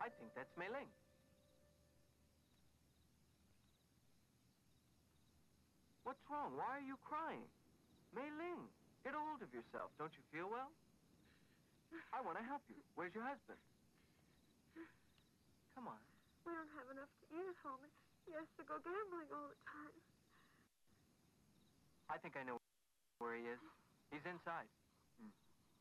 I think that's Mei Ling. What's wrong? Why are you crying? Mei Ling, get a hold of yourself. Don't you feel well? I want to help you. Where's your husband? Come on. We don't have enough to eat at home. He has to go gambling all the time. I think I know where he is. He's inside.